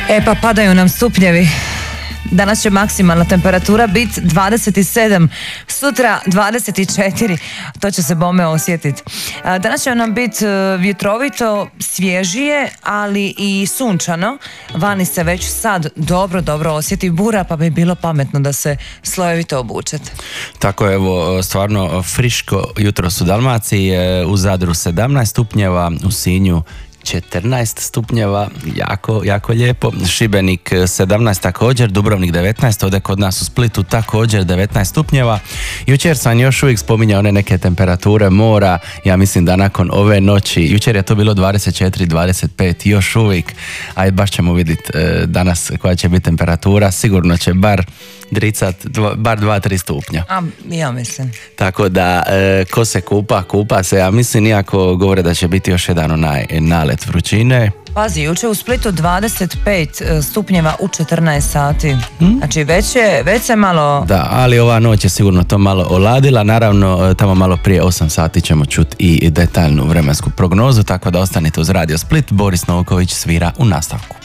Pa padaju nam stupnjevi. Danas će maksimalna temperatura biti 27, sutra 24, to će se bome osjetiti. Danas će nam biti vjetrovito, svježije, ali i sunčano. Vani se već sad dobro osjeti bura, pa bi bilo pametno da se slojevito obučete. Tako je, evo, stvarno friško jutros u Dalmaciji, u Zadru 17 stupnjeva, u Sinju 14 stupnjeva, jako lijepo. Šibenik 17 također, Dubrovnik 19, ovdje kod nas u Splitu također 19 stupnjeva. Jučer sam još uvijek spominjao one neke temperature mora, ja mislim da nakon ove noći, jučer je to bilo 24, 25, još uvijek, a baš ćemo vidjeti danas koja će biti temperatura, sigurno će bar dricat bar 2-3 stupnja. Ja mislim. Tako da, ko se kupa se, ja mislim, iako govore da će biti još jedan onaj nalet vrućine. Pazi, jučer u Splitu 25 stupnjeva u 14 sati. Znači već se malo... Da, ali ova noć je sigurno to malo oladila. Naravno, tamo malo prije 8 sati ćemo čuti i detaljnu vremensku prognozu, tako da ostanite uz Radio Split. Boris Novković svira u nastavku.